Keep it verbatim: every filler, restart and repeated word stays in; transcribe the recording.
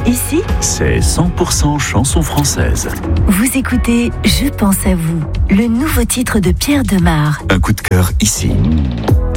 Ici, c'est cent pour cent chanson française. vous écoutez Je pense à vous, le nouveau titre de Pierre Demar. Un coup de cœur ici.